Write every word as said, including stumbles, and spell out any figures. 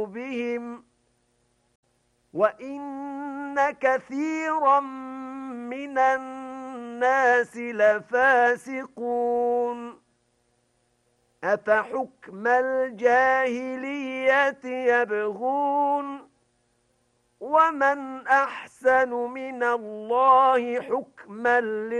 بهم وَإِنَّ كَثِيرًا مِنَ النَّاسِ لَفَاسِقُونَ أَفَحُكْمَ الْجَاهِلِيَّةِ يَبْغُونَ وَمَنْ أَحْسَنُ مِنَ اللَّهِ حُكْمًا